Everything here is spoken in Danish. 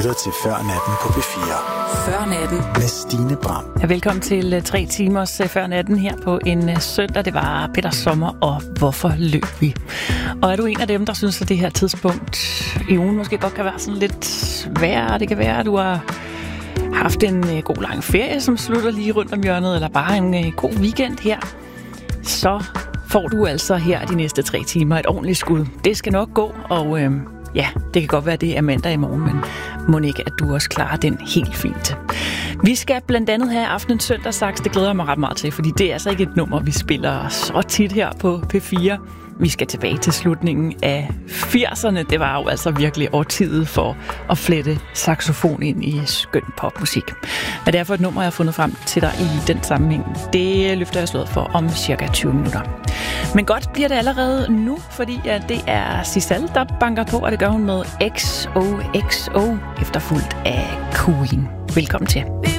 lytter til Før Natten på P4. Før Natten med Stine Bram. Ja, velkommen til 3 timers Før Natten her på en søndag. Det var Peter Sommer, og hvorfor løb vi? Og er du en af dem, der synes, at det her tidspunkt i ugen måske godt kan være sådan lidt sværere? Det kan være, at du har haft en god lang ferie, som slutter lige rundt om hjørnet, eller bare en god weekend her. Så får du altså her de næste 3 timer et ordentligt skud. Det skal nok gå, og ja, det kan godt være, det er mandag i morgen, men må ikke, at du også klarer den helt fint. Vi skal blandt andet have aftenens søndagssaks. Det glæder jeg mig ret meget til, fordi det er altså ikke et nummer, vi spiller så tit her på P4. Vi skal tilbage til slutningen af 80'erne. Det var jo altså virkelig årtiet for at flette saxofon ind i skøn popmusik. Hvad det er for et nummer, jeg har fundet frem til dig i den sammenhæng, det løfter jeg slået for om cirka 20 minutter. Men godt bliver det allerede nu, fordi det er Sissel, der banker på, og det gør hun med XOXO, efterfulgt af Queen. Velkommen til.